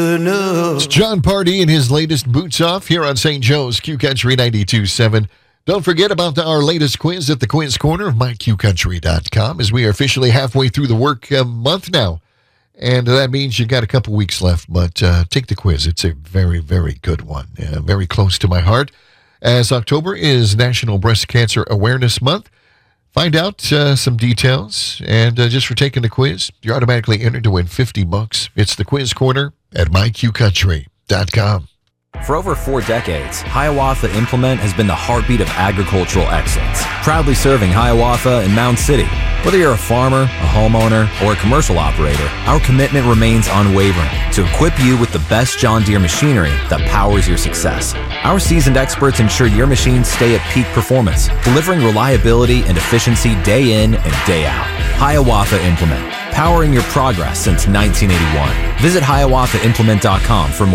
It's John Party and his latest Boots Off here on St. Joe's Q Country 92.7. Don't forget about our latest quiz at the Quiz Corner of myqcountry.com, as we are officially halfway through the work month now. And that means you got a couple weeks left, but take the quiz. It's a very, very good one. Very close to my heart, as October is National Breast Cancer Awareness Month. Find out some details, and just for taking the quiz, you're automatically entered to win $50. It's the Quiz Corner at myqcountry.com. For over 4 decades, Hiawatha Implement has been the heartbeat of agricultural excellence, proudly serving Hiawatha and Mound City. Whether you're a farmer, a homeowner, or a commercial operator, our commitment remains unwavering to equip you with the best John Deere machinery that powers your success. Our seasoned experts ensure your machines stay at peak performance, delivering reliability and efficiency day in and day out. Hiawatha Implement, powering your progress since 1981. Visit hiawathaImplement.com for more.